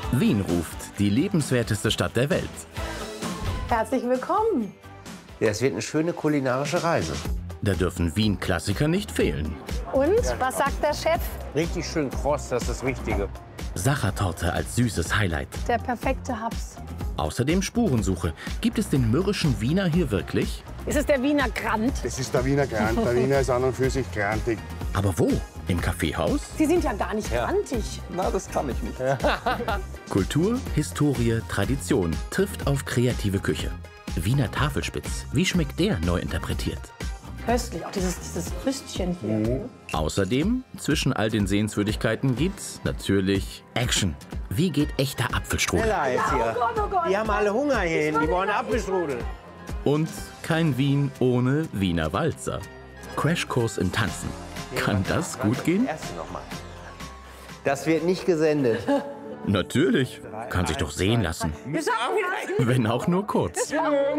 Wien ruft, die lebenswerteste Stadt der Welt. Herzlich willkommen. Ja, es wird eine schöne kulinarische Reise. Da dürfen Wien-Klassiker nicht fehlen. Und, was sagt der Chef? Richtig schön kross, das ist das Wichtige. Sachertorte als süßes Highlight. Der perfekte Haps. Außerdem Spurensuche. Gibt es den mürrischen Wiener hier wirklich? Ist es der Wiener Grand? Das ist der Wiener Grand. Der Wiener ist an und für sich grantig. Aber wo? Im Kaffeehaus? Sie sind ja gar nicht grantig. Na, das kann ich nicht. Kultur, Historie, Tradition trifft auf kreative Küche. Wiener Tafelspitz. Wie schmeckt der neu interpretiert? Köstlich, auch dieses Rüstchen hier. Außerdem, zwischen all den Sehenswürdigkeiten gibt's natürlich Action. Wie geht echter Apfelstrudel? Schneller jetzt hier. Oh Gott. Die haben alle Hunger hierhin, die wollen Apfelstrudel. Und kein Wien ohne Wiener Walzer. Crashkurs im Tanzen. Kann das gut gehen? Erste nochmal. Das wird nicht gesendet. Natürlich. Kann sich doch sehen lassen. Wenn auch nur kurz.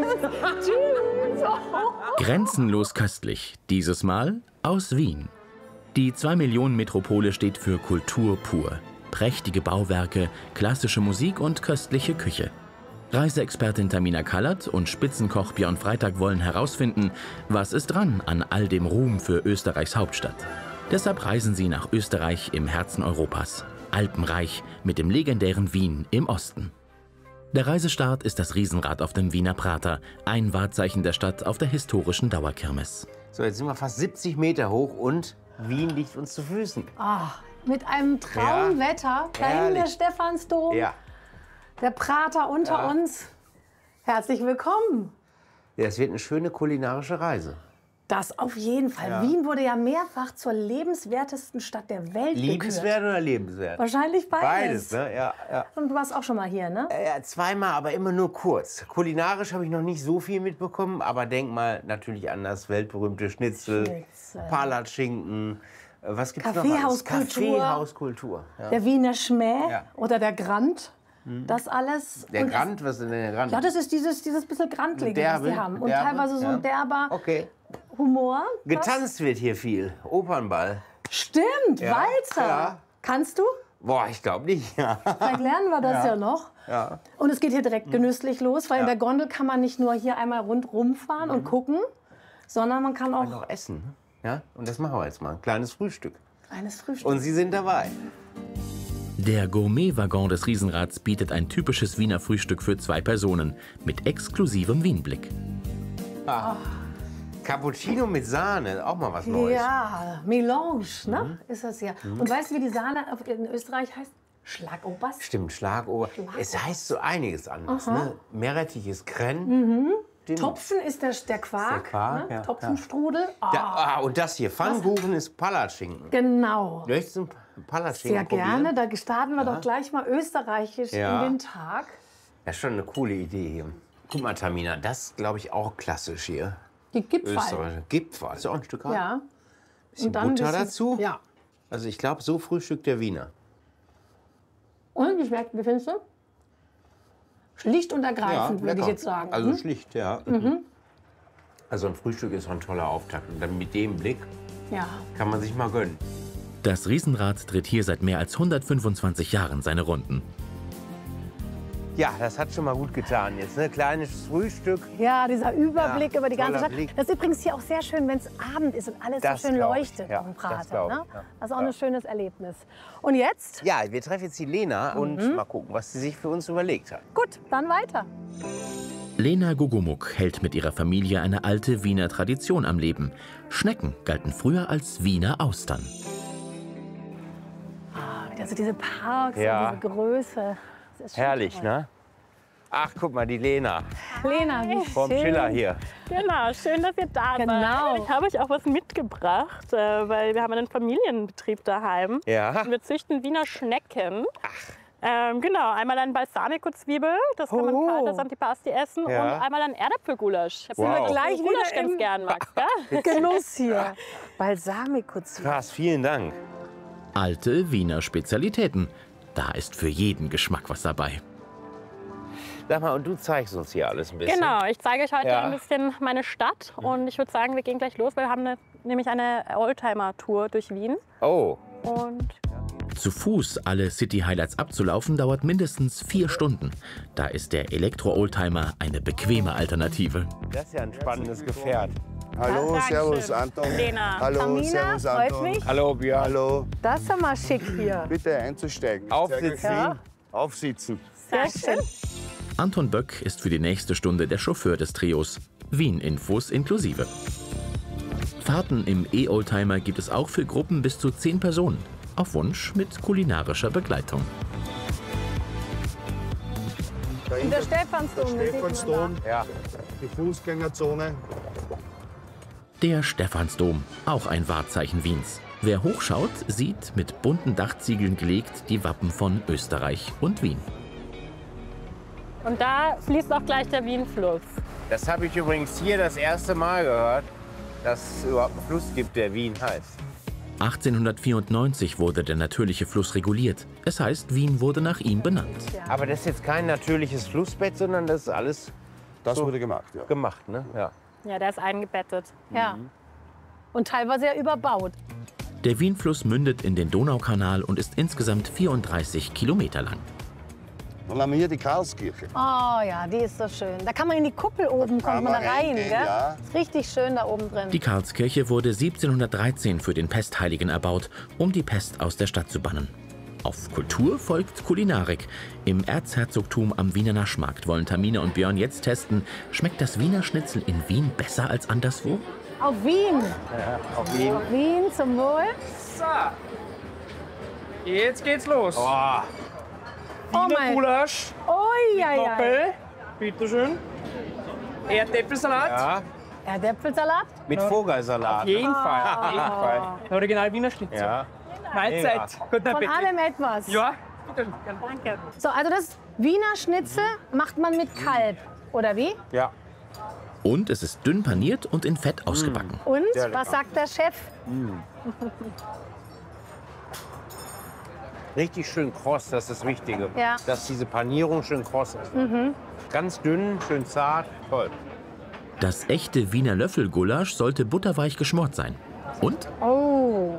Grenzenlos köstlich. Dieses Mal aus Wien. Die 2-Millionen-Metropole steht für Kultur pur. Prächtige Bauwerke, klassische Musik und köstliche Küche. Reiseexpertin Tamina Kallert und Spitzenkoch Björn Freitag wollen herausfinden, was ist dran an all dem Ruhm für Österreichs Hauptstadt. Deshalb reisen sie nach Österreich im Herzen Europas. Alpenreich mit dem legendären Wien im Osten. Der Reisestart ist das Riesenrad auf dem Wiener Prater, ein Wahrzeichen der Stadt auf der historischen Dauerkirmes. So, jetzt sind wir fast 70 Meter hoch und Wien liegt uns zu Füßen. Mit einem Traumwetter. Da hinten der herrlich. Stephansdom, Ja. der Prater unter uns. Herzlich willkommen. Ja, es wird eine schöne kulinarische Reise. Das auf jeden Fall. Wien wurde ja mehrfach zur lebenswertesten Stadt der Welt Liebenswert gekürt. oder lebenswert? Wahrscheinlich beides. Beides, ne? Ja, ja. Und du warst auch schon mal hier, ne? Ja, zweimal, aber immer nur kurz. Kulinarisch habe ich noch nicht so viel mitbekommen, aber denk mal natürlich an das weltberühmte Schnitzel, Palatschinken. Was gibt's noch alles? Kaffeehauskultur. Kaffeehauskultur. Ja. Der Wiener Schmäh Ja. oder der Grand. Das alles. Der Und Grand, was ist denn der Grand? Ja, das ist dieses bisschen Grantlige, was Derbe, die haben. Und derbe, teilweise so ja. ein derber Okay. Humor. Getanzt wird hier viel. Opernball. Stimmt, Ja, Walzer. ja. Kannst du? Boah, ich glaube nicht. Ja. Vielleicht lernen wir das ja noch. Ja. Und es geht hier direkt genüsslich los, weil in der Gondel kann man nicht nur hier einmal rundrum fahren und gucken, sondern man kann auch Noch essen. Ja? Und das machen wir jetzt mal. Ein kleines Frühstück. eines Frühstücks. Und Sie sind dabei. Der Gourmet-Waggon des Riesenrads bietet ein typisches Wiener Frühstück für 2 Personen mit exklusivem Wienblick. Cappuccino mit Sahne, auch mal was Neues. Ja, Melange, ne? Ist das ja. Und weißt du, wie die Sahne in Österreich heißt? Schlagobers. Stimmt, Schlagober. Es heißt so einiges anders. Ne? Meerrettich ist Crème. Topfen ist der Quark, Quark, ne? ja, Topfenstrudel. Und das hier, Pfannkuchen ist Palatschinken. Genau. Möchtest du einen Palatschinken Sehr probieren? gerne. Da starten wir doch gleich mal österreichisch Ja. in den Tag. Ja, schon eine coole Idee hier. Guck mal, Tamina, das ist, glaube ich, auch klassisch hier. Die Gipfel. Österreich. Gipfel, ist auch ein Stück. Ja. Bisschen ein Butter bisschen- dazu. Ja. Also ich glaube, so frühstückt der Wiener. Und wie findest du? Schlicht und ergreifend, würde ich jetzt sagen. Also schlicht, ja. Also ein Frühstück ist auch ein toller Auftakt. Und dann mit dem Blick Ja. kann man sich mal gönnen. Das Riesenrad dreht hier seit mehr als 125 Jahren seine Runden. Ja, das hat schon mal gut getan jetzt. Ne? Kleines Frühstück. Ja, dieser Überblick Ja, über die ganze toller Stadt. Blick. Das ist übrigens hier auch sehr schön, wenn es Abend ist und alles Das so schön glaub ich, leuchtet ja, auf dem das Prater. glaub ich, Ne? ja. Das ist auch ein schönes Erlebnis. Und jetzt? Ja, wir treffen jetzt die Lena und mal gucken, was sie sich für uns überlegt hat. Gut, dann weiter. Lena Gugumuk hält mit ihrer Familie eine alte Wiener Tradition am Leben. Schnecken galten früher als Wiener Austern. Also diese Parks Ja. und diese Größe. Das ist schon Herrlich, toll. ne? Ach, guck mal, die Lena Lena, wie vom schön. Schiller hier. Genau, schön, dass ihr da Genau. seid. Ich habe euch auch was mitgebracht, weil wir haben einen Familienbetrieb daheim. Ja. Wir züchten Wiener Schnecken. Genau, einmal ein Balsamico-Zwiebel, das kann man kalt als Antipasti essen, Ja. und einmal ein Erdäpfelgulasch. Ich Wow. habe Gleich gleich Gulasch wieder ganz im- gern magst, gell? Genuss hier. Balsamico. Krass, vielen Dank. Alte Wiener Spezialitäten. Da ist für jeden Geschmack was dabei. Sag mal, und du zeigst uns hier alles ein bisschen. Genau, ich zeige euch heute Ja. ein bisschen meine Stadt und ich würde sagen, wir gehen gleich los, weil wir haben nämlich eine Oldtimer-Tour durch Wien. Oh, Und Zu Fuß alle City-Highlights abzulaufen, dauert mindestens 4 Stunden. Da ist der Elektro-Oldtimer eine bequeme Alternative. Das ist ja ein spannendes Gefährt. Hallo, Dankeschön. servus Anton. Lena. Hallo, Tamina, servus freut Anton. mich. Hallo Björn. Hallo, Das ist ja mal schick hier. bitte einzusteigen. Aufsitzen. Ja. Aufsitzen. Sehr schön. Anton Böck ist für die nächste Stunde der Chauffeur des Trios. Wien-Infos inklusive. Fahrten im E-Oldtimer gibt es auch für Gruppen bis zu 10 Personen. Auf Wunsch mit kulinarischer Begleitung. Und der Stephansdom. Der Stephansdom, Ja. die Fußgängerzone. Der Stephansdom, auch ein Wahrzeichen Wiens. Wer hochschaut, sieht mit bunten Dachziegeln gelegt die Wappen von Österreich und Wien. Und da fließt auch gleich der Wienfluss. Das habe ich übrigens hier das erste Mal gehört, dass es überhaupt einen Fluss gibt, der Wien heißt. 1894 wurde der natürliche Fluss reguliert. Es heißt, Wien wurde nach ihm benannt. Aber das ist jetzt kein natürliches Flussbett, sondern das ist alles Das So. wurde gemacht, ja. gemacht, ne? Ja. Ja, der ist eingebettet. Ja. Und teilweise ja überbaut. Der Wienfluss mündet in den Donaukanal und ist insgesamt 34 Kilometer lang. Dann haben wir hier die Karlskirche. Oh ja, die ist so schön. Da kann man in die Kuppel oben, kommt man da rein, reingehen, gell? ja. Ist richtig schön da oben drin. Die Karlskirche wurde 1713 für den Pestheiligen erbaut, um die Pest aus der Stadt zu bannen. Auf Kultur folgt Kulinarik. Im Erzherzogtum am Wiener Naschmarkt wollen Tamina und Björn jetzt testen, schmeckt das Wiener Schnitzel in Wien besser als anderswo? Auf Wien. Auf Wien. Auf Wien zum Wohl. So, jetzt geht's los. Oh, Oh Wiener mein. Gulasch, Oh ja, ja. Doppel, bitteschön. Erdäpfelsalat, ja. Erdäpfelsalat. Mit Vogelsalat. auf jeden Fall, auf jeden Fall. Original Wiener Schnitzel. Ja. Mahlzeit, guten Von Appetit. allem etwas. Ja, bitteschön. Danke. So, also das Wiener Schnitzel macht man mit Kalb, oder wie? Ja. Und es ist dünn paniert und in Fett ausgebacken. Und, Sehr lecker. was sagt der Chef? Richtig schön kross, das ist das Wichtige. Ja. Dass diese Panierung schön kross ist. Ganz dünn, schön zart, toll. Das echte Wiener Löffelgulasch sollte butterweich geschmort sein. Und Oh.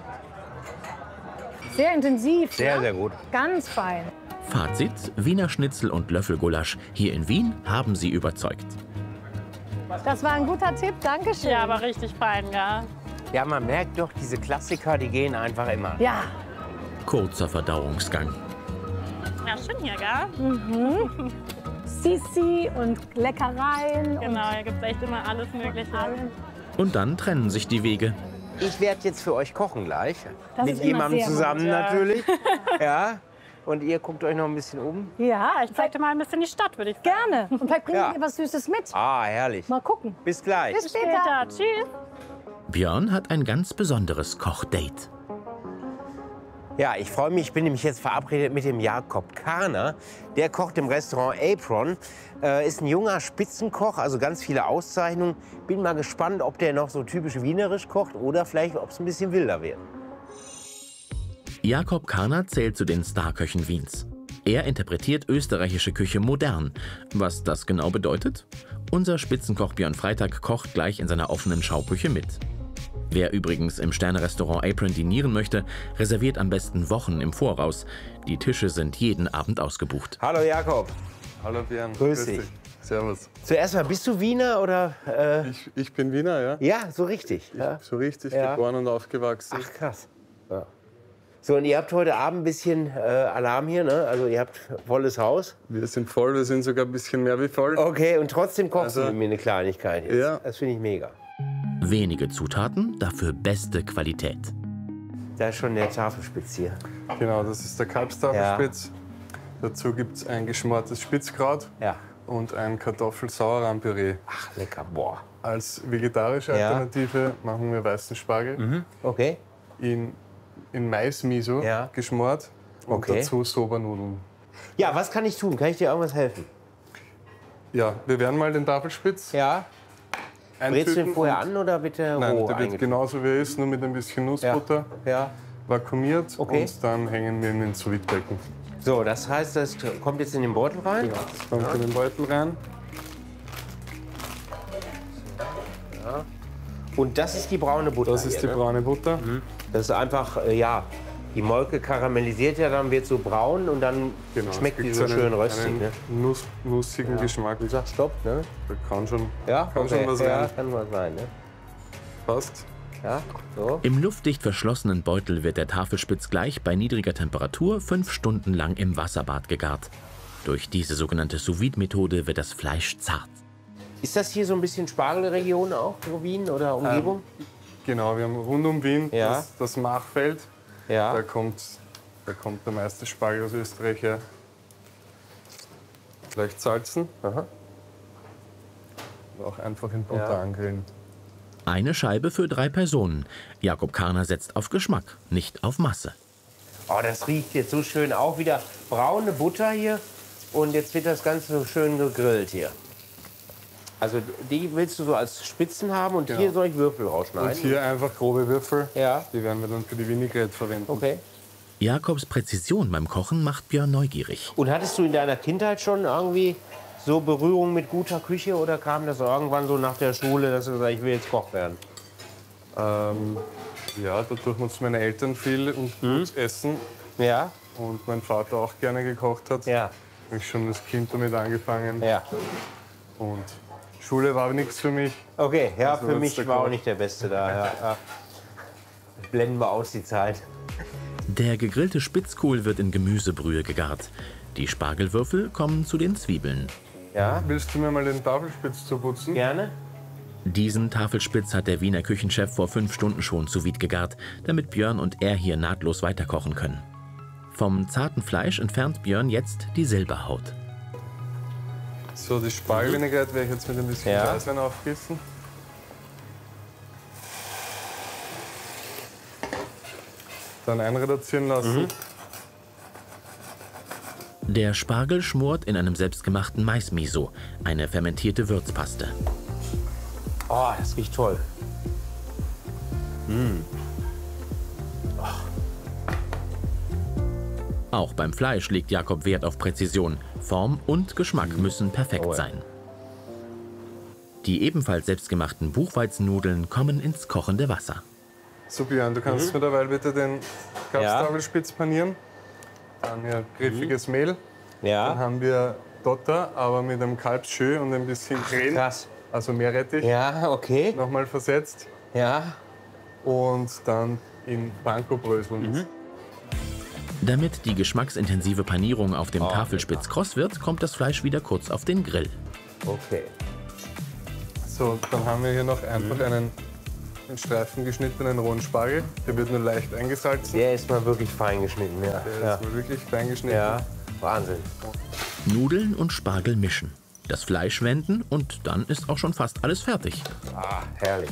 Sehr intensiv. Sehr, ne? sehr gut. Ganz fein. Fazit, Wiener Schnitzel und Löffelgulasch hier in Wien haben sie überzeugt. Das war ein guter Tipp. Dankeschön. Ja, aber richtig fein, ja. Ja, man merkt doch, diese Klassiker, die gehen einfach immer. Ja. Kurzer Verdauungsgang. Ja, schön hier, gell? Sisi und Leckereien. Genau, hier gibt's echt immer alles Mögliche. Und dann trennen sich die Wege. Ich werde jetzt für euch kochen gleich. Das Mit ist immer jemandem sehr zusammen gut. Ja. natürlich. Ja. Und ihr guckt euch noch ein bisschen um. Ja, Ja, ich zeig dir mal ein bisschen die Stadt, würde ich sagen. gerne. Und vielleicht bringen Ja. wir dir was Süßes mit. Ah, herrlich. Mal gucken. Bis gleich. Bis später. Tschüss. Björn hat ein ganz besonderes Kochdate. Ja, ich freue mich. Ich bin nämlich jetzt verabredet mit dem Jakob Karner. Der kocht im Restaurant Apron. Ist ein junger Spitzenkoch, also ganz viele Auszeichnungen. Bin mal gespannt, ob der noch so typisch wienerisch kocht oder vielleicht, ob es ein bisschen wilder wird. Jakob Karner zählt zu den Starköchen Wiens. Er interpretiert österreichische Küche modern. Was das genau bedeutet? Unser Spitzenkoch Björn Freitag kocht gleich in seiner offenen Schauküche mit. Wer übrigens im Sterne-Restaurant Apron dinieren möchte, reserviert am besten Wochen im Voraus. Die Tische sind jeden Abend ausgebucht. Hallo Jakob. Hallo Björn. Grüß dich. Servus. Zuerst mal, bist du Wiener oder? Ich bin Wiener, ja. Ja, so richtig. Ja. So richtig Ja. geboren und aufgewachsen. Ach krass. Ja. So, und ihr habt heute Abend ein bisschen Alarm hier, ne? Also ihr habt volles Haus. Wir sind voll, wir sind sogar ein bisschen mehr wie voll. Okay, und trotzdem kochst du Also- mit mir eine Kleinigkeit jetzt. Ja. Das finde ich mega. Wenige Zutaten, dafür beste Qualität. Da ist schon der Tafelspitz hier. Genau, das ist der Kalbstafelspitz. Dazu gibt es ein geschmortes Spitzkraut Ja. und ein Kartoffel-Sauerrahmpüree. Ach, lecker. Boah. Als vegetarische Ja. Alternative machen wir weißen Spargel Okay. in Mais-Miso Ja. geschmort und Okay. dazu Sobernudeln. Ja, was kann ich tun? Kann ich dir irgendwas helfen? Ja, wir werden mal den Tafelspitz Ja. Brätst du den eintüten vorher und- an oder bitte Nein, roh der wird eingefügt? genauso wie er ist, nur mit ein bisschen Ja. Nussbutter. Ja. Vakuumiert Okay. und dann hängen wir in den Sous-Vide-Becken. So, das heißt, das kommt jetzt in den Beutel rein? Genau, das kommt in den Beutel rein. Und das ist die braune Butter. Das ist die hier, ne? braune Butter. Das ist einfach, ja, Die Molke karamellisiert ja, dann wird so braun und dann schmeckt die so schön röstig. Ne? Nussigen Geschmack. Du sagst Stopp, ne? Da kann schon, Ja, kann schon was rein. kann was sein, ne? Passt. Ja, so. Im luftdicht verschlossenen Beutel wird der Tafelspitz gleich bei niedriger Temperatur 5 Stunden lang im Wasserbad gegart. Durch diese sogenannte Sous-Vide-Methode wird das Fleisch zart. Ist das hier so ein bisschen Spargelregion auch, so Wien oder Umgebung? Genau, wir haben rund um Wien Ja. das Machfeld. Ja. Da kommt der meiste Spargel aus Österreich her. Leicht salzen. Aha. Und auch einfach in Butter angrillen. Eine Scheibe für 3 Personen. Jakob Karner setzt auf Geschmack, nicht auf Masse. Oh, das riecht jetzt so schön. Auch wieder braune Butter hier. Und jetzt wird das Ganze so schön gegrillt hier. Also die willst du so als Spitzen haben und hier soll ich Würfel rausschneiden? Und hier einfach grobe Würfel. Ja. Die werden wir dann für die Vinaigrette verwenden. Okay. Jakobs Präzision beim Kochen macht Björn neugierig. Und hattest du in deiner Kindheit schon irgendwie so Berührung mit guter Küche oder kam das irgendwann so nach der Schule, dass du gesagt hast, ich will jetzt Koch werden? Ja, dadurch nutzen meine Eltern viel und gut essen. Ja? Und mein Vater auch gerne gekocht hat. Ja. Habe ich schon als Kind damit angefangen. Ja. Und Schule war nichts für mich. Okay, ja, Also für wird's mich der war auch Koch. nicht der Beste da. Ja. Blenden wir aus die Zeit. Der gegrillte Spitzkohl wird in Gemüsebrühe gegart. Die Spargelwürfel kommen zu den Zwiebeln. Ja, Willst du mir mal den Tafelspitz zuputzen? gerne. Diesen Tafelspitz hat der Wiener Küchenchef vor 5 Stunden schon sous vide gegart, damit Björn und er hier nahtlos weiterkochen können. Vom zarten Fleisch entfernt Björn jetzt die Silberhaut. So, die Spargelvinaigrette werde ich jetzt mit ein bisschen Ja. Weißwein aufgießen. Dann einreduzieren lassen. Der Spargel schmort in einem selbstgemachten Maismiso, eine fermentierte Würzpaste. Oh, das riecht toll. Auch beim Fleisch legt Jakob Wert auf Präzision. Form und Geschmack müssen perfekt sein. Die ebenfalls selbstgemachten Buchweizennudeln kommen ins kochende Wasser. So, Björn, du kannst mir derweil bitte den Kapstafelspitz panieren. Dann hier griffiges Mehl. Dann Ja, haben wir Dotter, aber mit einem Kalbsschö und ein bisschen Creme, krass. also Meerrettich, Ja, okay. nochmal versetzt. Ja, Und dann in Panko-Bröseln. Damit die geschmacksintensive Panierung auf dem Tafelspitz kross wird, kommt das Fleisch wieder kurz auf den Grill. okay. So, dann haben wir hier noch einfach einen in Streifen geschnittenen rohen Spargel. Der wird nur leicht eingesalzen. Der ist mal wirklich fein geschnitten. Ja, Der ist mal wirklich fein geschnitten. ja. Wahnsinn. Nudeln und Spargel mischen. Das Fleisch wenden und dann ist auch schon fast alles fertig. Ah, herrlich.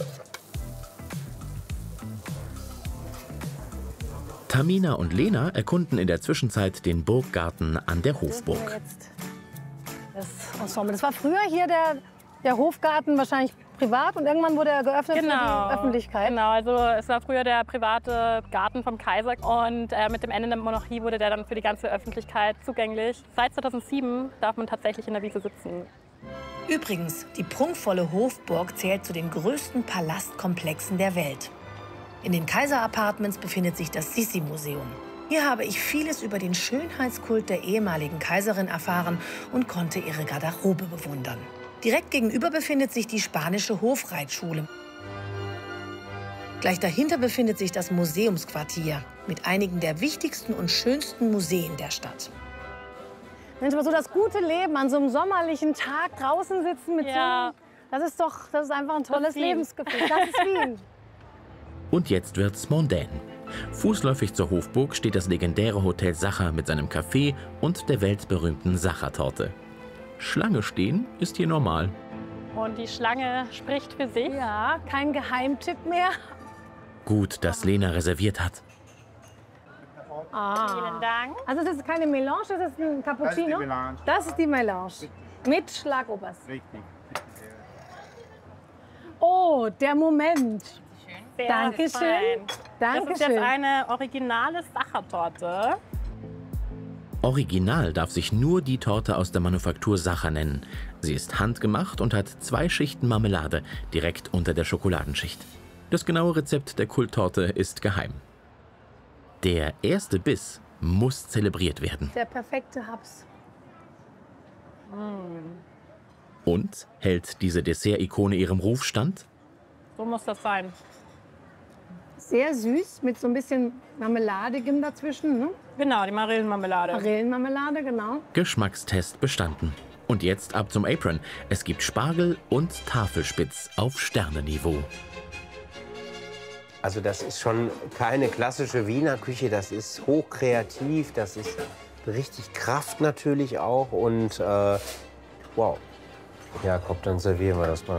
Tamina und Lena erkunden in der Zwischenzeit den Burggarten an der Hofburg. Jetzt das Ensemble. Das war früher hier der Hofgarten, wahrscheinlich privat, und irgendwann wurde er geöffnet für die Öffentlichkeit. Genau, also es war früher der private Garten vom Kaiser und mit dem Ende der Monarchie wurde der dann für die ganze Öffentlichkeit zugänglich. Seit 2007 darf man tatsächlich in der Wiese sitzen. Übrigens, die prunkvolle Hofburg zählt zu den größten Palastkomplexen der Welt. In den Kaiser-Apartments befindet sich das Sissi-Museum. Hier habe ich vieles über den Schönheitskult der ehemaligen Kaiserin erfahren und konnte ihre Garderobe bewundern. Direkt gegenüber befindet sich die spanische Hofreitschule. Gleich dahinter befindet sich das Museumsquartier mit einigen der wichtigsten und schönsten Museen der Stadt. Mensch, aber so das gute Leben an so einem sommerlichen Tag draußen sitzen mit Ja. das ist einfach ein tolles Wien. Lebensgefühl. Das ist Wien. Und jetzt wird's mondän. Fußläufig zur Hofburg steht das legendäre Hotel Sacher mit seinem Café und der weltberühmten Sacher-Torte. Schlange stehen ist hier normal. Und die Schlange spricht für sich. Ja, kein Geheimtipp mehr. Gut, dass Lena reserviert hat. Vielen Dank. Also das ist keine Melange, das ist ein Cappuccino. Das ist die Melange. Mit Schlagobers. Richtig. Oh, der Moment. Sehr Dankeschön. fein. Das ist jetzt Dankeschön. eine originale Sachertorte. Original darf sich nur die Torte aus der Manufaktur Sacher nennen. Sie ist handgemacht und hat 2 Schichten Marmelade direkt unter der Schokoladenschicht. Das genaue Rezept der Kulttorte ist geheim. Der erste Biss muss zelebriert werden. Der perfekte Haps. Und hält diese Dessert-Ikone ihrem Ruf stand? So muss das sein. Sehr süß, mit so ein bisschen Marmeladigem dazwischen. Ne? Genau, die Marillenmarmelade. Marillenmarmelade, genau. Geschmackstest bestanden. Und jetzt ab zum Apron. Es gibt Spargel und Tafelspitz auf Sternenniveau. Also das ist schon keine klassische Wiener Küche, das ist hochkreativ, das ist richtig Kraft natürlich auch und wow. Jakob, dann servieren wir das mal.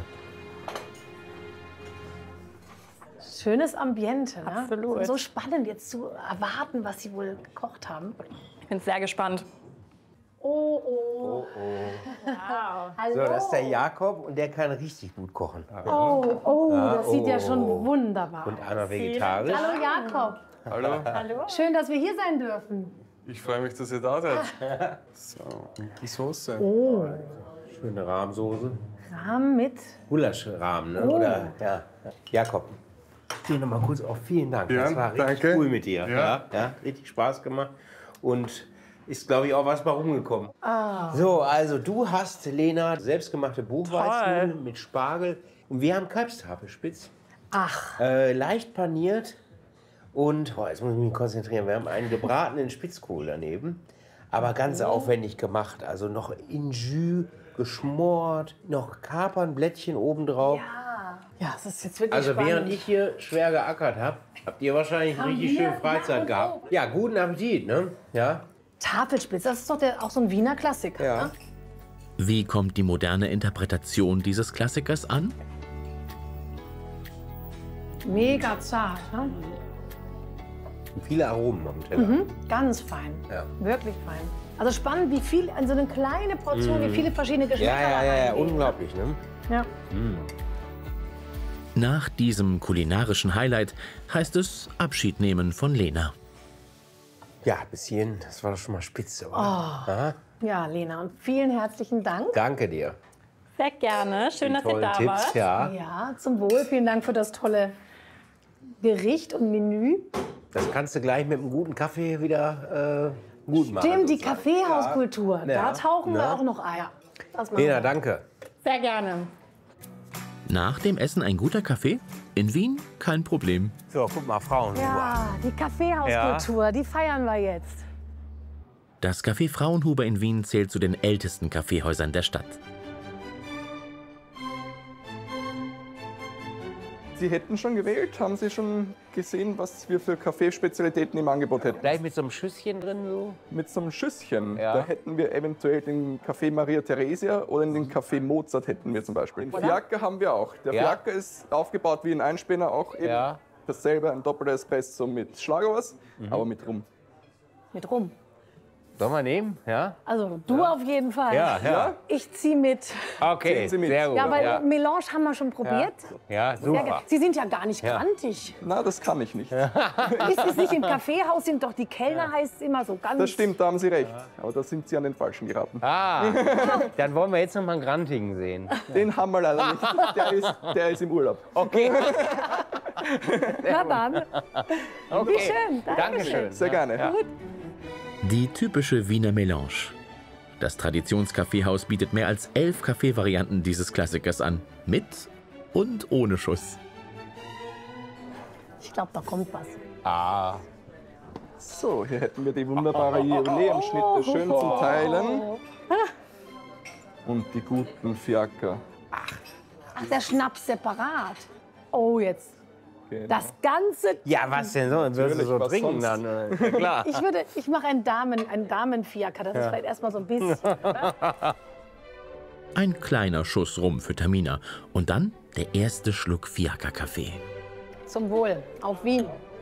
Schönes Ambiente, ne? Absolut. So spannend jetzt zu erwarten, was Sie wohl gekocht haben. Ich bin sehr gespannt. Oh. Wow. Hallo. So, das ist der Jakob und der kann richtig gut kochen. Das sieht ja schon wunderbar aus. Und einer vegetarisch. Hallo Jakob. Hallo. Hallo. Schön, dass wir hier sein dürfen. Ich freue mich, dass ihr da seid. So, und die Soße. Schöne Rahmsoße. Rahm mit. Gulaschrahmen, ne? Oder, ja. Jakob, steh noch mal kurz auf. Vielen Dank. Ja, das war richtig danke. cool mit dir. Ja. Ja, richtig Spaß gemacht. Und ist, glaube ich, auch was bei rumgekommen. So, also du hast, Lena, selbstgemachte Buchweizen mit Spargel. Und wir haben Kalbstafelspitz. Ach. Leicht paniert. Und, jetzt muss ich mich konzentrieren, wir haben einen gebratenen Spitzkohl daneben. Aber ganz aufwendig gemacht. Also noch in Jus geschmort, noch Kapernblättchen obendrauf. Ja, das ist jetzt wirklich Also spannend. während ich hier schwer geackert habe, habt ihr wahrscheinlich eine richtig schöne Freizeit gehabt. Ja, guten Appetit, ne? Ja. Tafelspitz, das ist doch auch so ein Wiener Klassiker. Ja. Ne? Wie kommt die moderne Interpretation dieses Klassikers an? Mega zart. Ne? Und viele Aromen am Teller. Ganz fein. Ja. Wirklich fein. Also spannend, wie viel, in so eine kleine Portion, wie viele verschiedene Geschmäcker da Ja, reingehen. unglaublich, ne? Ja. Nach diesem kulinarischen Highlight heißt es Abschied nehmen von Lena. Ja, bis hierhin, das war doch schon mal spitze, oder? Aha. Ja, Lena, und vielen herzlichen Dank. Danke dir. Sehr gerne. Schön, dass ihr Tollen da Tipps, wart. ja. Ja, zum Wohl. Vielen Dank für das tolle Gericht und Menü. Das kannst du gleich mit einem guten Kaffee wieder gut machen. Stimmt, die sozusagen. Kaffeehauskultur. Ja. Da tauchen wir Ja. auch noch Eier. Das machen Lena, wir. danke. Sehr gerne. Nach dem Essen ein guter Kaffee? In Wien kein Problem. So, guck mal, Frauenruhe. Ja, die Kaffeehauskultur, die feiern wir jetzt. Das Café Frauenhuber in Wien zählt zu den ältesten Kaffeehäusern der Stadt. Sie hätten schon gewählt? Haben Sie schon gesehen, was wir für Kaffeespezialitäten im Angebot hätten? Gleich mit so einem Schüsschen drin so? Mit so einem Schüsschen, Ja. da hätten wir eventuell den Kaffee Maria Theresia oder den Kaffee Mozart hätten wir zum Beispiel. Den Fiaker haben wir auch. Der Ja. Fiaker ist aufgebaut wie ein Einspänner, auch eben Ja. dasselbe, ein doppelter Espresso mit Schlagobers, aber mit Rum. Mit rum. Sollen wir nehmen? Ja? Also du auf jeden Fall. Ja. Ich ziehe mit. Okay, Ziehen Sie mit. sehr gut. Ja, weil ja. Melange haben wir schon probiert. Ja, Sehr super. ge- Sie sind ja gar nicht grantig. Na, das kann ich nicht. Ist es nicht im Kaffeehaus, sind doch die Kellner, heißt es immer so ganz. Das stimmt, da haben Sie recht. Aber da sind Sie an den Falschen geraten. Ah, dann wollen wir jetzt noch mal einen Grantigen sehen. Den haben wir leider nicht. Der ist im Urlaub. Okay. Na dann. Okay. Wie schön. Dankeschön. Sehr gerne. Ja. Die typische Wiener Melange. Das Traditionskaffeehaus bietet mehr als 11 Kaffeevarianten dieses Klassikers an. Mit und ohne Schuss. Ich glaube, da kommt was. Ah, So, hier hätten wir die wunderbare Iolé-Schnitte schön zum Teilen. Und die guten Fiaker. Ach, der Schnaps separat. Oh, jetzt. Genau. Das Ganze. ja, was denn so? Würdest du Natürlich, so was trinken sonst? dann? Ja, klar. Ich mache einen Damenfiaker. Das ist vielleicht erstmal so ein bisschen. Ein kleiner Schuss Rum für Tamina. Und dann der erste Schluck Fiaker-Kaffee. Zum Wohl. Auf Wien.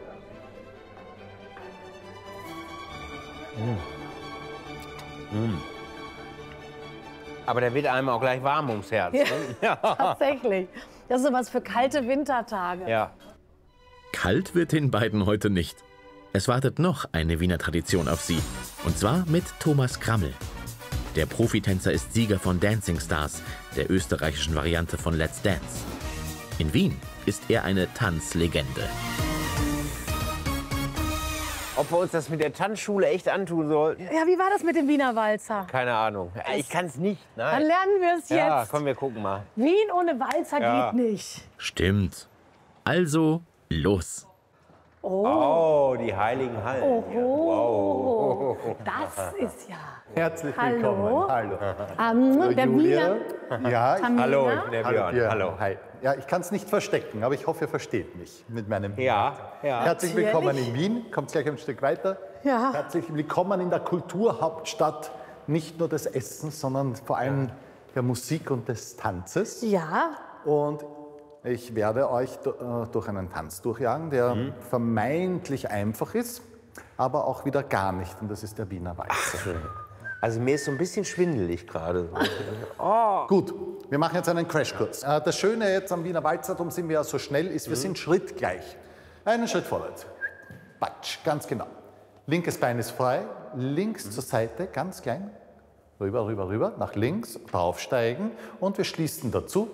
Aber der wird einem auch gleich warm ums Herz. Ne? Ja. Tatsächlich. Das ist sowas für kalte Wintertage. Ja. Kalt wird den beiden heute nicht. Es wartet noch eine Wiener Tradition auf sie. Und zwar mit Thomas Krammel. Der Profitänzer ist Sieger von Dancing Stars, der österreichischen Variante von Let's Dance. In Wien ist er eine Tanzlegende. ob wir uns das mit der Tanzschule echt antun sollten. Ja, wie war das mit dem Wiener Walzer? Keine Ahnung. Ich kann es nicht. Dann Nein. lernen wir es Ja, jetzt. komm, wir gucken mal. Wien ohne Walzer Ja. geht nicht. Stimmt. Also, los. Oh, die heiligen Hallen. Oh, das ist ja. Herzlich Hallo. willkommen. Hallo. Der Wiener. Ja, Hallo, ich bin der Hallo, Björn. Björn. Hallo. Hi. Ja, ich kann es nicht verstecken, aber ich hoffe, ihr versteht mich mit meinem Ja, ja. Herzlich willkommen in Wien. Kommt gleich ein Stück weiter. Ja. Herzlich willkommen in der Kulturhauptstadt, nicht nur des Essens, sondern vor allem der Musik und des Tanzes. Ja. Und ich werde euch durch einen Tanz durchjagen, der vermeintlich einfach ist, aber auch wieder gar nicht. Und das ist der Wiener Walzer. Also mir ist so ein bisschen schwindelig gerade. Gut, wir machen jetzt einen Crashkurs. Das Schöne jetzt am Wiener Walzer, darum sind wir ja so schnell, ist, wir sind schrittgleich. Einen Schritt vorwärts. Batsch, ganz genau. Linkes Bein ist frei, links zur Seite, ganz klein. Rüber, rüber, rüber, nach links, draufsteigen und wir schließen dazu.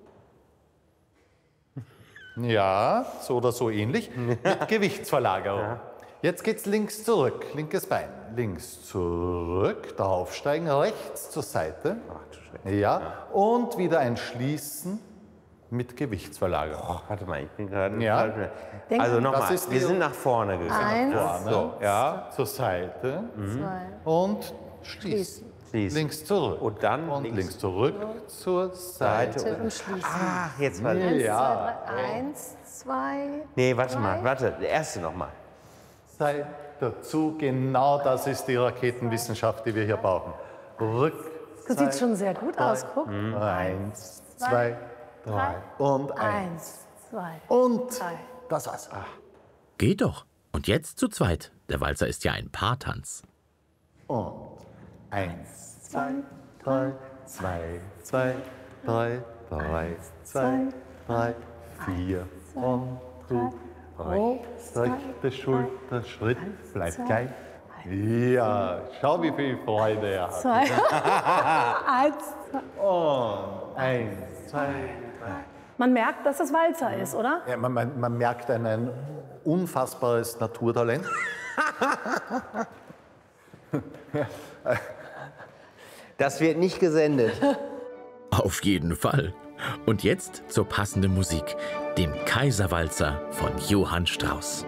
Ja, so oder so ähnlich, mit Gewichtsverlagerung. Ja. Jetzt geht's links zurück, linkes Bein. Links zurück, draufsteigen, rechts zur Seite. Ja, und wieder ein Schließen mit Gewichtsverlagerung. Oh, warte mal, ich bin gerade... Ja. Also nochmal, Das wir sind nach vorne gegangen. Eins, Vorne, So, ja. zur Seite zwei. und schließen. Schließen. Links zurück. Und dann links zurück zur Seite. Und schließen. Ah, jetzt war Ja. 1, 2. Nee, warte mal, warte, der erste nochmal. Seite dazu, genau das ist die Raketenwissenschaft, die wir hier brauchen. Rück. Das sieht schon sehr gut aus, guck. 1, 2, 3 und 1, 2. Und das war's. Geht doch. Und jetzt zu zweit. Der Walzer ist ja ein Paartanz. Und 1, 2, 3, 2, 2, 3, 3, 2, 3, 4 und 3. Rechte Schulter, Schritt, bleibt gleich. Ja, schau, wie viel Freude er hat. 2. 1, 2. Und 1, 2, 3. Man merkt, dass es Walzer ist, oder? Ja, man merkt ein unfassbares Naturtalent. Das wird nicht gesendet. Auf jeden Fall. Und jetzt zur passenden Musik, dem Kaiserwalzer von Johann Strauss.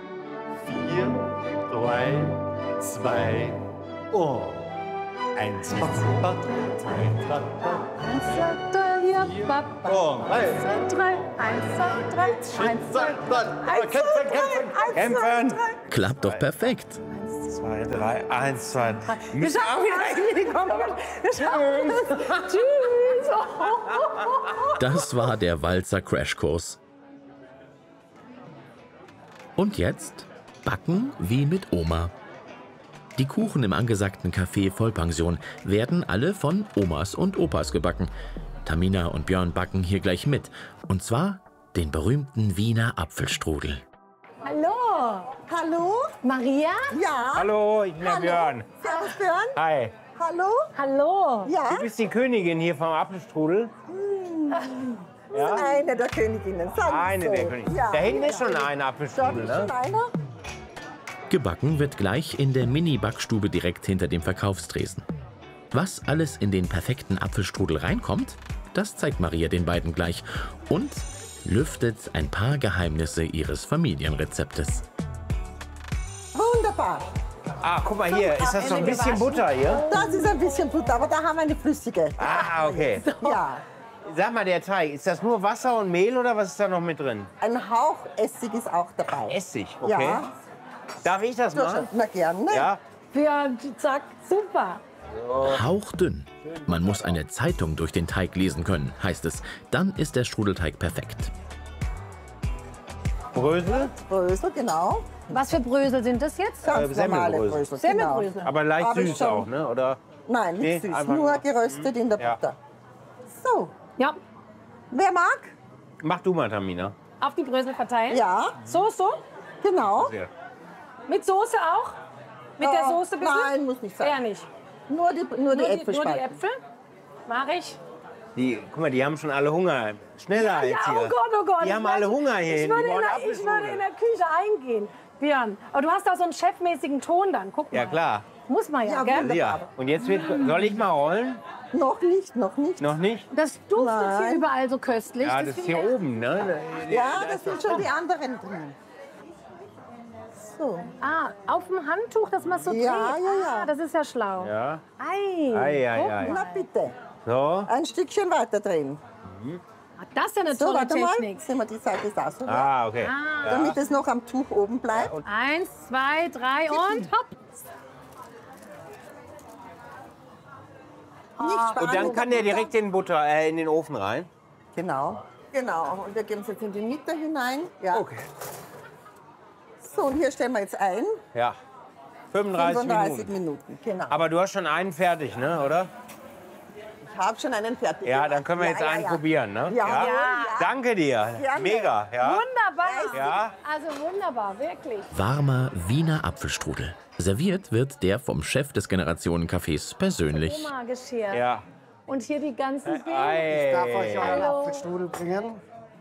4, 3, 2 und 1, 2, 3, 1, 2, 3, hier, Papa. 1, 2, 3, 1, 2, 3, 1, 2, 3, Kämpfen! Klappt doch perfekt. 2, 3, 1, 2, 3. Wir schaffen es. Tschüss. Das war der Walzer Crashkurs. Und jetzt backen wie mit Oma. Die Kuchen im angesagten Café Vollpension werden alle von Omas und Opas gebacken. Tamina und Björn backen hier gleich mit. Und zwar den berühmten Wiener Apfelstrudel. Hallo. Hallo? Maria? Ja. Hallo, ich bin der Björn. Servus, Björn. Hi. Hallo? Hallo. Ja? Du bist die Königin hier vom Apfelstrudel? Ja? Eine der Königinnen. Sagen wir Eine so. der Königinnen. Ja. Da hinten ist schon ein Da Apfelstrudel, ist ne? schon einer. Gebacken wird gleich in der Mini-Backstube direkt hinter dem Verkaufstresen. Was alles in den perfekten Apfelstrudel reinkommt, das zeigt Maria den beiden gleich und lüftet ein paar Geheimnisse ihres Familienrezeptes. Wunderbar. Ah, guck mal hier, ist das so ein bisschen Butter hier? Das ist ein bisschen Butter, aber da haben wir eine flüssige. Ah, okay. Ja. Sag mal, der Teig, ist das nur Wasser und Mehl oder was ist da noch mit drin? Ein Hauch Essig ist auch dabei. Essig, okay. Ja. Darf ich das machen? Na gerne. Ja. Björn, zack, super. Hauchdünn. Man muss eine Zeitung durch den Teig lesen können, heißt es. Dann ist der Strudelteig perfekt. Brösel? Brösel, genau. Was für Brösel sind das jetzt? Ganz normale Semmelbrösel. Brösel. Semmelbrösel. Genau. Aber leicht Hab ich süß schon. auch, ne? Oder? Nein, nicht Nee, süß, einfach nur nur- geröstet in der Ja. Butter. So, Ja. wer mag? Mach du mal, Tamina. Auf die Brösel verteilen? Ja, So. genau. Mit Soße auch? Mit der Soße bitte? Nein, muss nicht sein. Eher nicht. Nur die Äpfel Nur die spalten. Äpfel? Mach ich. Guck mal, die haben schon alle Hunger. Schneller Ja, jetzt hier. oh Gott, oh Gott. Die haben alle Hunger hier Ich hinten. würde, Die wollen ich würde in Apfelstrudel. der Küche eingehen. Björn, aber du hast da so einen chefmäßigen Ton dann. Guck mal. Ja, klar. Muss man ja, Ja, gell? Ja. Und jetzt soll ich mal rollen? Noch nicht, noch nicht. Noch nicht? Das duftet hier Nein. überall so köstlich. Ja, das ist hier oben, ne? Ja, das sind schon die anderen drin. So. Ah, auf dem Handtuch, dass man so dreht. Ja, ja. Ah, das ist ja schlau. Ja. Ei. Ei. Na bitte. So. Ein Stückchen weiter drehen. Ah, das ist ja eine So, tolle warte mal. Technik. Sehen wir die Seite ist auch so. Ah, okay. Damit es noch am Tuch oben bleibt. 1, 2, 3 und hopp. Nicht sparen. Und dann kann der direkt in den Ofen rein. Genau. Genau. Und wir geben es jetzt in die Mitte hinein. Ja. Okay. So, und hier stellen wir jetzt ein. Ja. 35 Minuten. Genau. Aber du hast schon einen fertig, ne, oder? Ich habe schon einen fertig. Ja, dann können wir jetzt einen probieren, ne? Ja. Danke dir. Gerne. Mega, ja. Wunderbar. Ja. Also wunderbar, wirklich. Warmer Wiener Apfelstrudel. Serviert wird der vom Chef des Generationencafés persönlich. Oma-Geschirr. Ja. Und hier die ganzen Dinge. Ei. Darf euch euren Hallo. Apfelstrudel bringen?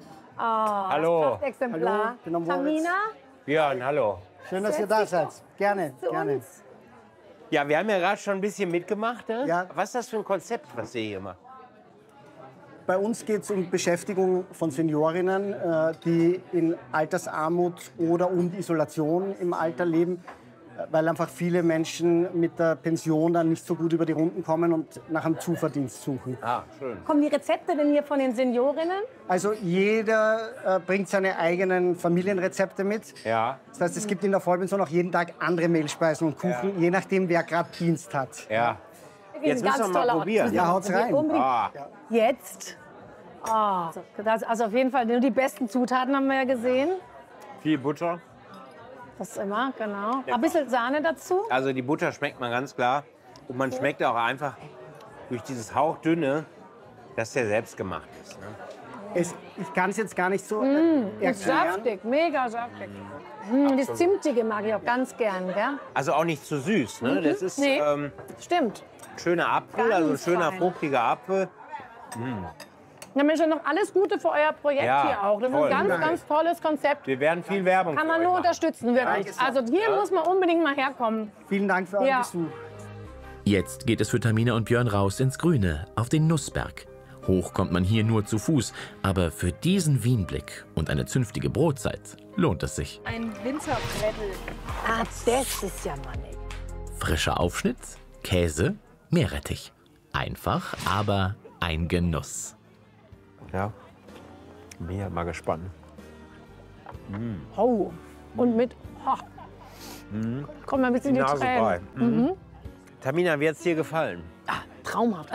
Hallo. Exemplar. Hallo, ich bin der Moritz. Tamina, Björn, hallo. Schön, dass ihr da seid. Gerne, zu gerne. uns. Ja, wir haben ja gerade schon ein bisschen mitgemacht, ne? Ja. Was ist das für ein Konzept, was ihr hier macht? Bei uns geht es um Beschäftigung von Seniorinnen, die in Altersarmut oder und Isolation im Alter leben, weil einfach viele Menschen mit der Pension dann nicht so gut über die Runden kommen und nach einem Zuverdienst suchen. Ah, schön. Kommen die Rezepte denn hier von den Seniorinnen? Also jeder bringt seine eigenen Familienrezepte mit. Ja, Das heißt, es gibt in der Vollpension auch jeden Tag andere Mehlspeisen und Kuchen, je nachdem, wer gerade Dienst hat. ja. Jetzt müssen wir Ganz mal toller Ort. probieren. Ja, haut's rein. Unbedingt. Ah, Jetzt. Ah, also auf jeden Fall nur die besten Zutaten haben wir ja gesehen. viel Butter. Das ist immer, genau. Ein bisschen Sahne dazu. Also die Butter schmeckt man ganz klar. Und man schmeckt auch einfach durch dieses Hauchdünne, dass der selbst gemacht ist. Ne? Ich kann es jetzt gar nicht so Ist erklären. saftig, mega saftig. Das Zimtige mag ich auch ganz gern, gell? Also auch nicht zu süß. Ne? Das ist Nee. Stimmt. schöner Apfel, Ganz also ein schöner fein. fruchtiger Apfel. Dann wünsche ich noch alles Gute für euer Projekt Ja, hier auch. Das ist voll. ein ganz, ganz tolles Konzept. Wir werden viel Werbung Kann für man euch nur machen. unterstützen, wirklich. Also hier muss man unbedingt mal herkommen. Vielen Dank für euren Ja. Besuch. Jetzt geht es für Tamina und Björn raus ins Grüne, auf den Nussberg. Hoch kommt man hier nur zu Fuß, aber für diesen Wienblick und eine zünftige Brotzeit lohnt es sich. Ein Winterbrettel. Ah, das ist ja mal nett. Frischer Aufschnitt, Käse, Meerrettich. Einfach, aber ein Genuss. Ja, bin ja mal gespannt. Oh. Und mit... Oh. Kommt mal ein bisschen die Nase Tränen. frei. Tamina, wie hat es dir gefallen? Traumhaft.